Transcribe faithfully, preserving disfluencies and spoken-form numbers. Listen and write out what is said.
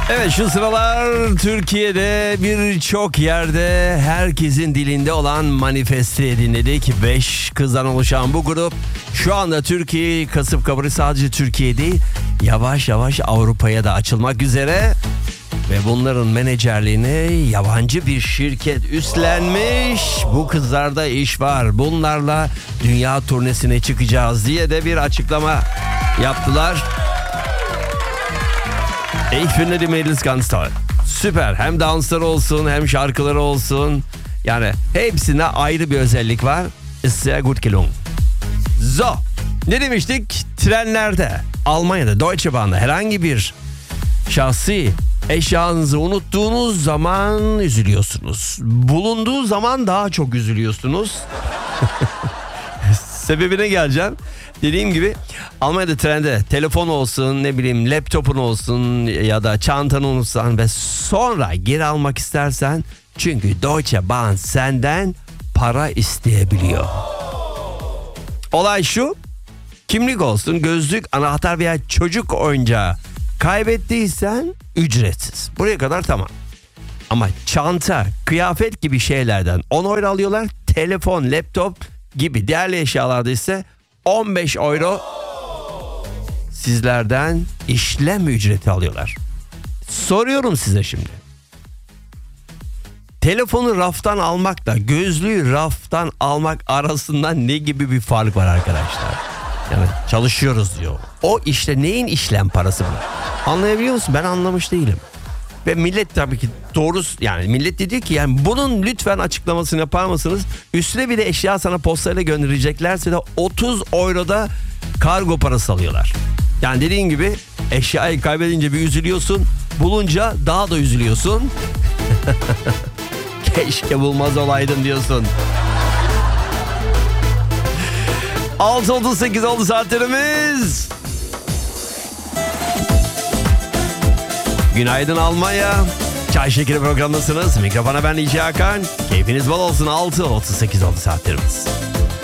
Evet, şu sıralar Türkiye'de birçok yerde herkesin dilinde olan Manifeste'yi dinledik. Beş kızdan oluşan bu grup şu anda Türkiye'yi kasıp kavuruyor. Sadece Türkiye değil, yavaş yavaş Avrupa'ya da açılmak üzere. Ve bunların menajerliğini yabancı bir şirket üstlenmiş. Bu kızlarda iş var. Bunlarla dünya turnesine çıkacağız diye de bir açıklama yaptılar. Ich finde die Mädels ganz toll. Süper. Hem dansları olsun hem şarkıları olsun. Yani hepsine ayrı bir özellik var. Ist sehr gut gelungen. So. Ne demiştik? Trenlerde, Almanya'da, Deutsche Bahn'da herhangi bir şahsi eşyanızı unuttuğunuz zaman üzülüyorsunuz. Bulunduğu zaman daha çok üzülüyorsunuz. Sebebine geleceğim. Dediğim gibi Almanya'da trende telefon olsun, ne bileyim laptopun olsun ya da çantanı unutsan ve sonra geri almak istersen, çünkü Deutsche Bahn senden para isteyebiliyor. Olay şu: kimlik olsun, gözlük, anahtar veya çocuk oyuncağı kaybettiysen ücretsiz. Buraya kadar tamam. Ama çanta, kıyafet gibi şeylerden on euro alıyorlar. Telefon, laptop gibi değerli eşyalarda ise on beş euro sizlerden işlem ücreti alıyorlar. Soruyorum size şimdi. Telefonu raftan almakla gözlüğü raftan almak arasında ne gibi bir fark var arkadaşlar? Yani çalışıyoruz diyor. O işte neyin işlem parası bu? Anlayabiliyor musun? Ben anlamış değilim. Ve millet tabii ki doğru, yani millet de diyor ki yani bunun lütfen açıklamasını yapar mısınız? Üstüne bir de eşya sana postayla göndereceklerse de otuz euroda kargo parası alıyorlar. Yani dediğin gibi eşyayı kaybedince bir üzülüyorsun, bulunca daha da üzülüyorsun. Keşke bulmaz olaydım diyorsun. altı otuz sekiz oldu saatlerimiz. Günaydın Almanya. Çay Şekeri programındasınız. Mikrofona ben D J Hakan. Keyfiniz bol olsun. altı otuz sekiz oldu saatlerimiz.